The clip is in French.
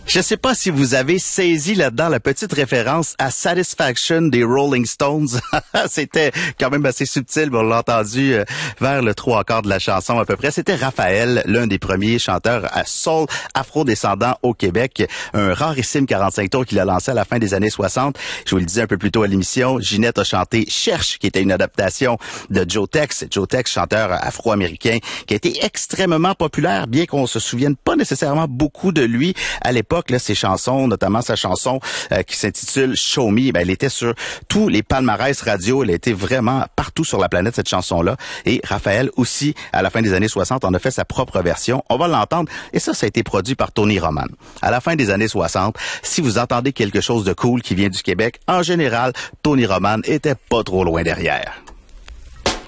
Je sais pas si vous avez saisi là-dedans la petite référence à Satisfaction des Rolling Stones. C'était quand même assez subtil, mais on l'a entendu vers le 3/4 de la chanson à peu près. C'était Raphaël, l'un des premiers chanteurs à soul afro-descendant au Québec. Un rarissime 45 tours qu'il a lancé à la fin des années 60. Je vous le disais un peu plus tôt à l'émission, Ginette a chanté Cherche, qui était une adaptation de Joe Tex. Joe Tex, chanteur afro-américain, qui a été extrêmement populaire, bien qu'on se souvienne pas nécessairement beaucoup de lui à l'époque. Là, ses chansons, notamment sa chanson qui s'intitule Show Me, elle était sur tous les palmarès radio. Elle a été vraiment partout sur la planète, cette chanson-là. Et Raphaël aussi, à la fin des années 60, en a fait sa propre version. On va l'entendre. Et ça a été produit par Tony Roman. À la fin des années 60, si vous entendez quelque chose de cool qui vient du Québec, en général, Tony Roman était pas trop loin derrière.